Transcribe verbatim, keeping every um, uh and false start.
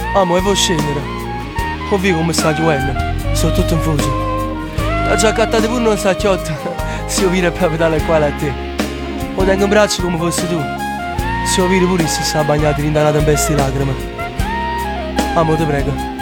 Amo, e vuoi scendere? Ho visto come sta chiudendo, sono tutto infuso. La giaccatta di pure non sta chiotta, se io viro per pedale qua a te. Lo tengo in braccio come fossi tu, se io viro pure se sta bagnato in una tempesta di lacrime. Amo, ti prego.